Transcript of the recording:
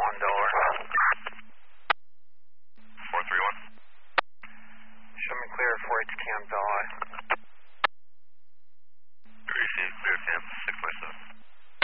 on Delaware. 431. Show me clear 4H Cam Delaware. Receive clear Cam 647.